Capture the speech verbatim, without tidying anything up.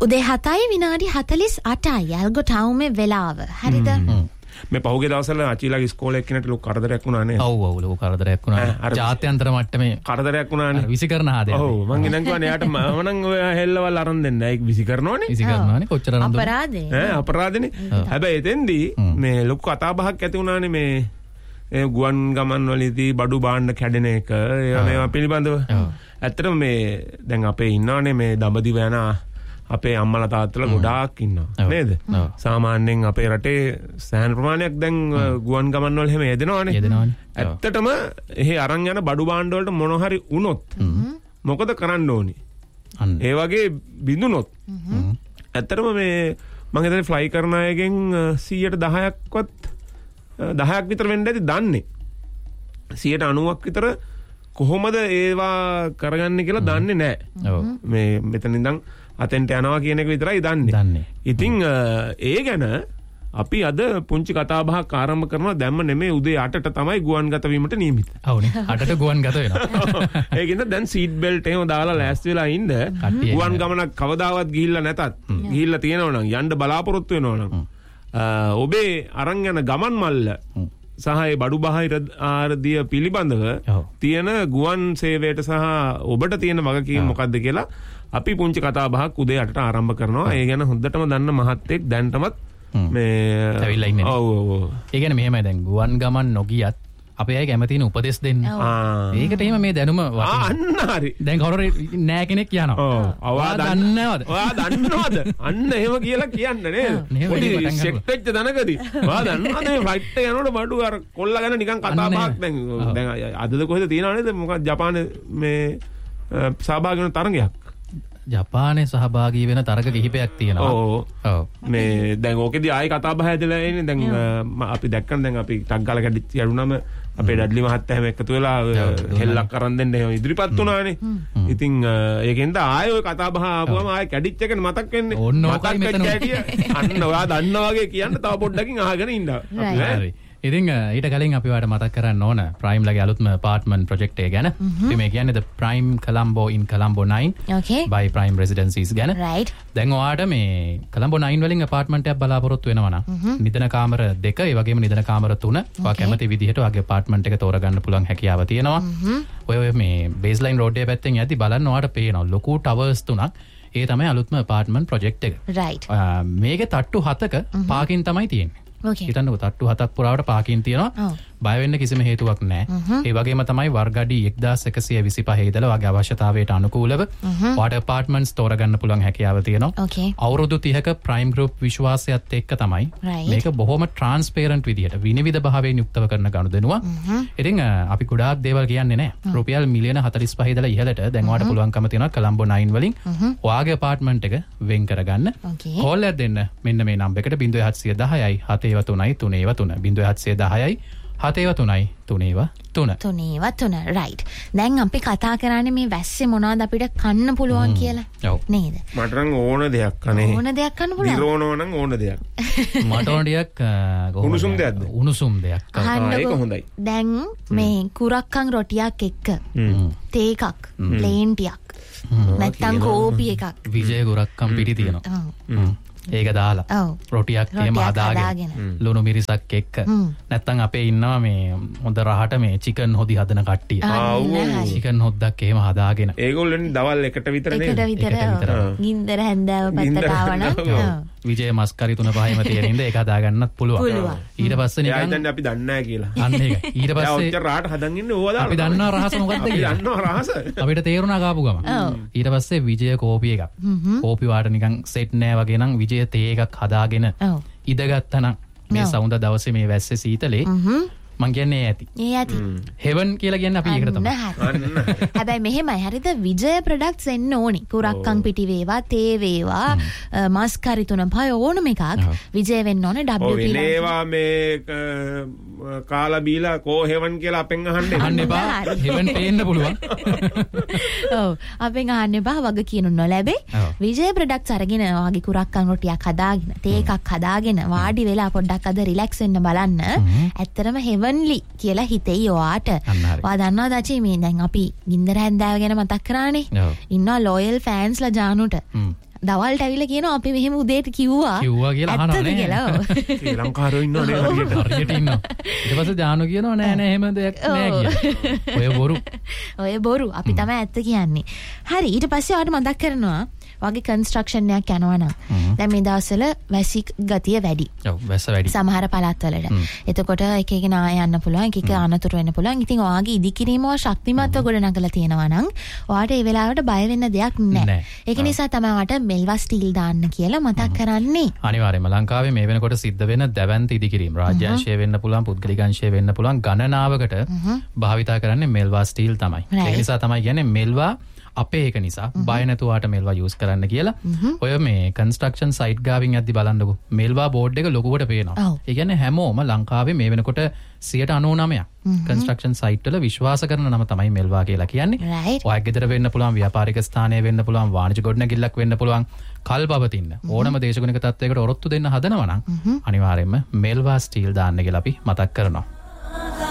උදේ හතයි විනාඩි හතළිස් අටයි ඇල්ගෝ ටවුමේ වෙලාව. හරිද? මේ පහුගිය දවස්වල අචීලාගේ ඉස්කෝලේ එක්කෙනෙක් ලොකු කරදරයක් වුණා නේ. ඔව් ඔව් ලොකු කරදරයක් වුණා. ජාත්‍යන්තර මට්ටමේ කරදරයක් වුණානේ. විසි කරන ආදේ. ඔව් මං ඉඳන් කිව්වනේ එයාට මම නම් ඔය හෙල්ලවල් අරන් දෙන්න. ඒක විසි කරනවනේ. විසි කරනවනේ කොච්චර අරන් දුන්නද? අපරාධේ. ඈ අපරාධනේ. හැබැයි එතෙන්දී මේ ලොකු කතා බහක් ඇති වුණානේ මේ ඒ ගුවන් ගමන් වලදී බඩු බාණ්ඩ කැඩෙන එක ඒවා මේවා පිළිබඳව. ඇත්තටම මේ දැන් අපේ ඉන්නවනේ මේ දඹදිව යන අපේ අම්මලා තාත්තලා ගොඩාක් ඉන්නවා නේද? සාමාන්‍යයෙන් අපේ රටේ සෑහෙන ප්‍රමාණයක් දැන් ගුවන් ගමන් වල හැම යෙදෙනවනේ. යෙදෙනවනේ. ඇත්තටම එහි අරන් යන බඩු බාණ්ඩ වලට මොන හරි වුණොත් මොකද කරන්න ඕනි? ඒ වගේ බිඳුනොත් ඇත්තටම මේ මම හිතන්නේ ෆ්ලයි කරන අයගෙන් සීයට දහයක්වත් දහයක් විතර වෙන්න ඇති දන්නේ. සීයට අනූවක් විතර කොහොමද ඒවා කරගන්නේ කියලා දන්නේ නැහැ. මේ මෙතන ඉඳන් අතෙන්ට යනවා කියන එක විතරයි දන්නේ. ඉතින් ඒ ගැන අපි අද පුංචි කතා බහක් ආරම්භ කරනවා. දැම්ම නෙමෙයි උදේ අටට තමයි ගුවන්ගත වීමට නියමිත. ඔව්නේ අටට ගුවන්ගත වෙනවා. ඒකින්ද දැන් සීට් බෙල්ට් එහෙම දාලා ලෑස්ති වෙලා ඉන්න. ගුවන් ගමනක් කවදාවත් ගිහිල්ලා නැතත් ගිහිල්ලා තියෙනවා නම් යන්න බලාපොරොත්තු වෙනවා නම් ඔබේ අරන් යන ගමන් මල්ල සහ ඒ බඩු බාහිර ආර්ධිය පිළිබඳව තියෙන ගුවන් සේවයට සහ ඔබට තියෙන වගකීම් මොකක්ද කියලා අපි පුංචි කතා බහක් උදේ අටට ආරම්භ කරනවා. ඒ ගැන හොඳටම දන්න මහත්තයෙක් දැන්ටමත් මේ ඇවිල්ලා ඉන්නේ. ඔව් ඔව්. ඒ කියන්නේ මෙහෙමයි දැන් ගුවන් ගමන් නොගියත් අපේ අය කැමතින උපදෙස් දෙන්න. ඒකට එහෙම මේ දැනුම වටිනවා. අන්න හරි. දැන් කවුරු නෑ කෙනෙක් කියනවා. ඔව්. ඔයා දන්නවද? ඔයා දන්නවද? අන්න එහෙම කියලා කියන්න නේද? පොඩි සෙට් වෙච්ච දනකදී. ඔයා දන්නවද මේ ෆ්ලයිට් එක යනකොට බඩු අර කොල්ල ගැන නිකන් කතා බහක් දැන් දැන් අදද කොහෙද තියනව නේද? මොකක්ද ජපානයේ මේ සහභාගී වෙන තරගයක්. ජපානයේ සහභාගී වෙන තරග කිහිපයක් තියෙනවා. ඔව්. ඔව්. මේ දැන් ඕකෙදී ආයි කතා බහ ඇදලා එන්නේ. දැන් අපි දැක්කම දැන් අපි ටක් ගාලා කැඩිච්ච යඩුනම අපේ ඩඩ්ලි මහත්තයා හැම එකතු වෙලා හෙල්ලක් අරන් දෙන්න එහෙම ඉදිරිපත් වුණානේ. ඉතින් ඒකෙන්ද ආයෙ ඔය කතා බහ ආපුවම ආයෙ කැඩිච්ච එකනේ මතක් වෙන්නේ. මතක් වෙච්ච අන්න ඔයා දන්නා වගේ කියන්න තව පොඩ්ඩකින් අහගෙන ඉන්න. හරි. ඉතින් ඊට කලින් අපි ඔයාලට මතක් කරන්න ඕන ප්‍රයිම් ලගේ අලුත්ම apartment project එක ගැන. අපි මේ කියන්නේ the Prime Colombo in Colombo nine okay by Prime Residencies ගැන. right. දැන් ඔයාලට මේ Colombo nine වලින් apartment එකක් බලාපොරොත්තු වෙනවා නම් නිදන කාමර දෙක, ඒ වගේම නිදන කාමර තුන ඔයා කැමති විදිහට ඔයාගේ apartment එක තෝරගන්න පුළුවන් හැකියාව තියෙනවා. ඔය ඔය මේ baseline road එක පැත්තෙන් යද්දි බලන්න ඔයාලට පේනවා ලොකු towers තුනක්. ඒ තමයි අලුත්ම apartment project එක. right. මේකේ තට්ටු හතක parking තමයි තියෙන්නේ. okay. හිතන්නකෝ තට්ටු හතක් පුරාවට පාකින් තියෙනවා. බය වෙන්න කිසිම හේතුවක් නැහැ. ඒ වගේම තමයි වර්ගඩි එක්දාස් එකසිය විසිපහ ඉදලා වගේ අවශ්‍යතාවයට අනුකූලව ඔයාට apartments තෝරගන්න පුළුවන් හැකියාව තියෙනවා. okay. අවුරුදු තිහක Prime Group විශ්වාසයත් එක්ක තමයි මේක බොහොම transparent විදියට විනිවිද භාවයෙන් යුක්තව කරන ගනුදෙනුව. ඉතින් අපි ගොඩාක් දේවල් කියන්නේ නැහැ. රුපියල් මිලියන හතළිස් පහ ඉදලා ඉහළට දැන් ඔයාට පුළුවන්කම තියෙනවා Colombo nine වලින් ඔයාගේ apartment එක වෙන් කරගන්න. කෝල් එකක් දෙන්න මෙන්න මේ නම්බර් එකට zero seven one zero හතේ තුනයි තුනේ තුන zero seven one zero හතේව තුනයි තුනේව තුන තුනේව තුන right. දැන් අපි කතා කරන්නේ මේ වැස්සේ මොනවද අපිට කන්න පුළුවන් කියලා නේද? මට නම් ඕන දෙයක් කනේ. ඕන දෙයක් කන්න පුළුවන්. දිරෝනෝ නම් ඕන දෙයක්. මට ඕන දෙයක් උණුසුම් දෙයක්ද? උණුසුම් දෙයක්. ඒක හොඳයි. දැන් මේ කුරක්කන් රොටියක් එක්ක තේ එකක්, ප්ලේන් ටිකක්, නැත්තම් කෝපි එකක්. විජය කුරක්කන් පිටි තියෙනවා. ඒක දාලා රොටියක් එහෙම හදාගෙන ලුණු මිරිසක් එක්ක නැත්තම් අපේ ඉන්නවා මේ හොඳ රහට මේ චිකන් හොදි හදන කට්ටිය. චිකන් හොද්දක් එහෙම හදාගෙන ඒගොල්ලෝ දවල් එකට විතර නේද? එකට විතර. ගින්දර හැන්දෑව පැත්තට ආවනම් විජය මස් කරි තුන පහෙම තියෙන ඉඳ ඒක හදාගන්නත් පුළුවන්. ඊට පස්සේ නිකන් දැන් අපි දන්නේ නැහැ කියලා. අන්න ඒක. ඊට පස්සේ ඔච්චර රහට හදන් ඉන්නේ ඕවා දාලා. අපි දන්නවා රහස මොකක්ද කියලා. අපි දන්නවා රහස. අපිට තේරුණා කාපු ගම. ඊට පස්සේ විජය කෝපි එකක්. කෝපි වාට නිකන් සෙට් නෑ වගේ නම් විජය තේ එකක් හදාගෙන ඉදගත්තනම් මේ සවුන්ද දවසේ මේ වැස්සේ සීතලේ මං කියන්නේ ඇති. ඒ ඇති. හෙවන් කියලා කියන්නේ අපි ඒකට තමයි. හැබැයි මෙහෙමයි හරිද විජය ප්‍රොඩක්ට්ස් එන්න ඕනි. කුරක්කන් පිටි වේවා, තේ වේවා, මස් කරි තුන පහ ඕනම එකක් විජය වෙන්න ඕනේ W P. ඔව් ඒවා මේ කාලා බීලා කෝ හෙවන් කියලා අපෙන් අහන්න අහන්න එපා. හෙවන් පේන්න පුළුවන්. ඔව් අපෙන් අහන්න එපා වග කියනු නොලැබේ. විජය ප්‍රොඩක්ට්ස් අරගෙන වගේ කුරක්කන් රොටියක් හදාගෙන, තේ එකක් හදාගෙන වාඩි වෙලා පොඩ්ඩක් අද රිලැක්ස් වෙන්න බලන්න. ඇත්තටම හෙවන්ලි කියලා හිතෙයි ඔයාට. ඔයා දන්නවද අචි මේ දැන් අපි ගින්දර හැන්දෑව ගැන මතක් කරානේ. ඉන්නවා ලෝයල් ෆෑන්ස්ලා ජානුට. දවල්ට ඇවිල්ලා කියනවා අපි මෙහෙම උදේට කිව්වා කිව්වා කියලා අහනවා නේ ශ්‍රී ලංකාරයෝ ඉන්නවනේ හරියට හරියට ඉන්නවා ඊට පස්සේ ජානු කියනවා නෑ නෑ එහෙම දෙයක් නෑ කියලා ඔය බොරු ඔය බොරු අපි තමයි ඇත්ත කියන්නේ හරි ඊට පස්සේ ඔයාලට මතක් කරනවා වගේ කන්ස්ට්‍රක්ෂන් එකක් යනවා නම් දැන් මේ දවස්වල වැසි ගතිය වැඩි. ඔව් වැස්ස වැඩි. සමහර පළාත්වලට. එතකොට එක එක නා යන්න පුළුවන්, එක එක අනතුරු වෙන්න පුළුවන්. ඉතින් ඔයාගේ ඉදිකිරීම ශක්තිමත්ව ගොඩනගලා තියෙනවා නම් ඔයාට ඒ වෙලාවට බය වෙන්න දෙයක් නැහැ. ඒක නිසා තමයි ඔයාට මෙල්වා ස්ටීල් දාන්න කියලා මතක් කරන්නේ. අනිවාර්යයෙන්ම ලංකාවේ මේ වෙනකොට සිද්ධ වෙන දැවැන්ත ඉදිකිරීම රාජ්‍යාංශය වෙන්න පුළුවන්, පුද්ගලිකාංශය වෙන්න පුළුවන් ගණනාවකට භාවිතා කරන්නේ මෙල්වා ස්ටීල් තමයි. ඒ නිසා තමයි කියන්නේ මෙල්වා අපේ එක නිසා බය නැතුවාට මෙල්වා යූස් කරන්න කියලා. ඔය මේ කන්ස්ට්‍රක්ෂන් සයිට් ගාවින් යද්දි බලන්නකෝ මෙල්වා බෝඩ් එක ලොකුවට පේනවා. ඒ කියන්නේ හැමෝම ලංකාවේ මේ වෙනකොට සියයට අනූනවයක් කන්ස්ට්‍රක්ෂන් සයිට් වල විශ්වාස කරන නම තමයි මෙල්වා කියලා කියන්නේ. ඔයගේ ගෙදර වෙන්න පුළුවන්, ව්‍යාපාරික ස්ථානය වෙන්න පුළුවන්, වාණිජ ගොඩනැගිල්ලක් වෙන්න පුළුවන්. කල්පවතින්න ඕනම දේශගුණික තත්ත්වයකට ඔරොත්තු දෙන්න හදනවා නම් අනිවාර්යයෙන්ම මෙල්වා ස්ටීල් දාන්න කියලා අපි මතක් කරනවා.